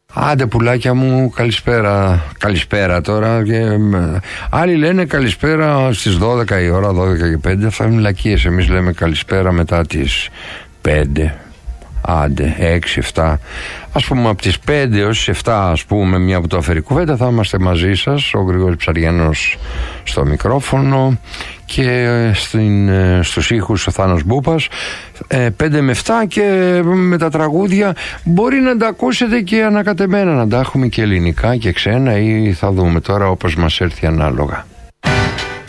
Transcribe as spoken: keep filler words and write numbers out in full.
Άντε πουλάκια μου, καλησπέρα. Καλησπέρα τώρα και... Άλλοι λένε καλησπέρα στις δώδεκα η ώρα, δώδεκα και πέντε. Αυτά είναι λακίες. Εμείς λέμε καλησπέρα μετά τις πέντε. Άντε, έξι εφτά. Ας πούμε από τις πέντε έως τις εφτά, ας πούμε, μια που το αφαιρεί κουβέντα, θα είμαστε μαζί σας. Ο Γρηγόρης Ψαριανός στο μικρόφωνο και στην, στους ήχους ο Θάνος Μπούπας. πέντε με εφτά και με τα τραγούδια μπορεί να τα ακούσετε και ανακατεμένα, να τα έχουμε και ελληνικά και ξένα ή θα δούμε τώρα όπως μας έρθει ανάλογα.